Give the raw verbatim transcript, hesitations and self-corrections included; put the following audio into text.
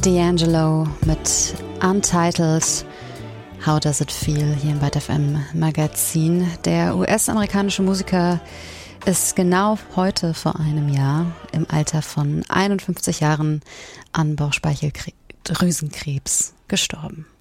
D'Angelo mit Untitled. How Does It Feel hier im Byte F M Magazin. Der U S-amerikanische Musiker ist genau heute vor einem Jahr im Alter von einundfünfzig Jahren an Bauchspeicheldrüsenkrebs gestorben.